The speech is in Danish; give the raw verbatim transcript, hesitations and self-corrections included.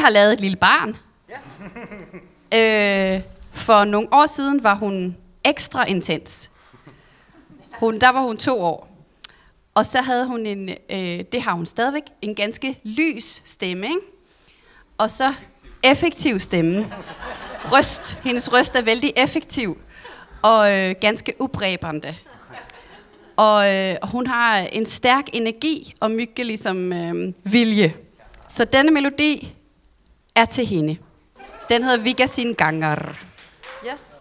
har lavet et lille barn. Øh, for nogle år siden var hun ekstra intens. Hun, der var hun to år. Og så havde hun en, øh, det har hun stadigvæk, en ganske lys stemme, ikke? Og så effektiv stemme. Røst. Hendes røst er vældig effektiv og øh, ganske ubræbende. Og øh, hun har en stærk energi og mygge ligesom øh, vilje. Så denne melodi er til hende. Den hedder Viga sin ganger. Yes.